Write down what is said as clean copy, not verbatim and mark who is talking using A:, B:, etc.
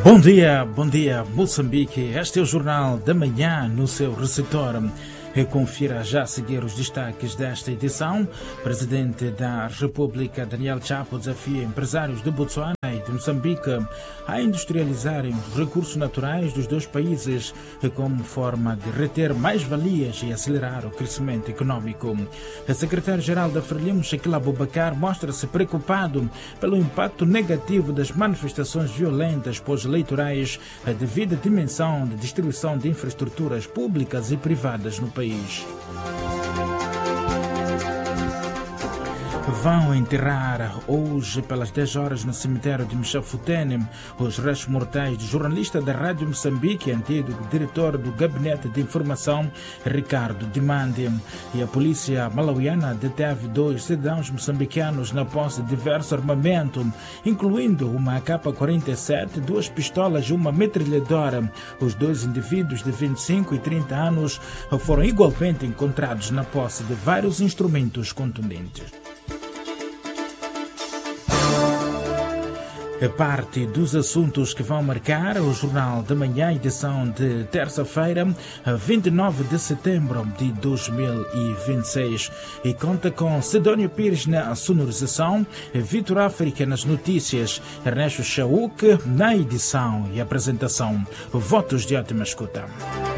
A: Bom dia, Moçambique. Este é o Jornal da Manhã no seu receptor. Confira já a seguir os destaques desta edição. Presidente da República, Daniel Chapo, desafia empresários de Botsuana e de Moçambique a industrializarem os recursos naturais dos dois países como forma de reter mais valias e acelerar o crescimento econômico. A secretária-geral da Frelimo, Sheila Abubakar, mostra-se preocupado pelo impacto negativo das manifestações violentas pós-eleitorais devido à dimensão de destruição de infraestruturas públicas e privadas no país. Vão enterrar hoje pelas 10 horas no cemitério de Mchafutene os restos mortais do jornalista da Rádio Moçambique, antigo diretor do Gabinete de Informação, Ricardo Dimandi. E a polícia malauiana deteve 2 cidadãos moçambicanos na posse de diverso armamento, incluindo uma AK-47, 2 pistolas e uma metralhadora. Os 2 indivíduos de 25 e 30 anos foram igualmente encontrados na posse de vários instrumentos contundentes. É parte dos assuntos que vão marcar o Jornal da Manhã, edição de terça-feira, 29 de setembro de 2026. E conta com Sidónio Pires na sonorização, Vitor África nas notícias, Ernesto Chauk na edição e apresentação. Votos de ótima escuta.